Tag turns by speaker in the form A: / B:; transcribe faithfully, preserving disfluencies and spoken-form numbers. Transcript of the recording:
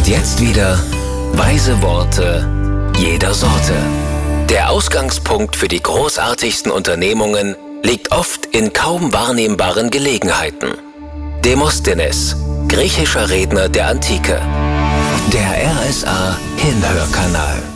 A: Und jetzt wieder weise Worte jeder Sorte. Der Ausgangspunkt für die großartigsten Unternehmungen liegt oft in kaum wahrnehmbaren Gelegenheiten. Demosthenes, griechischer Redner der Antike. Der R S A Hinhörkanal.